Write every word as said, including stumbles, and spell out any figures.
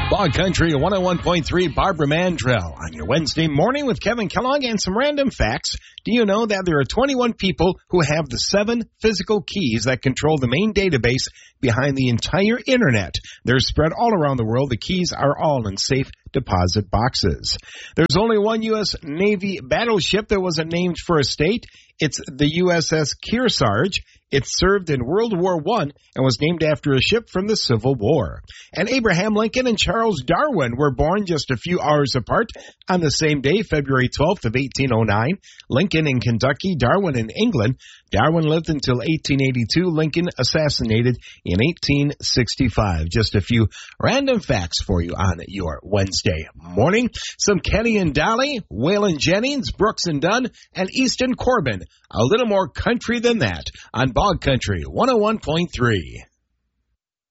Bog Country one oh one point three, Barbara Mandrell on your Wednesday morning with Kevin Kellogg and some random facts. Do you know that there are twenty-one people who have the seven physical keys that control the main database behind the entire internet? They're spread all around the world. The keys are all in safe deposit boxes. There's only one U S Navy battleship that wasn't named for a state. It's the U S S Kearsarge. It served in World War One and was named after a ship from the Civil War. And Abraham Lincoln and Charles Darwin were born just a few hours apart on the same day, February twelfth of eighteen oh nine. Lincoln in Kentucky, Darwin in England. Darwin lived until eighteen eighty-two. Lincoln assassinated in eighteen sixty-five. Just a few random facts for you on your Wednesday morning. Some Kenny and Dolly, Waylon Jennings, Brooks and Dunn, and Easton Corbin. A little more country than that on Bog Country one oh one point three.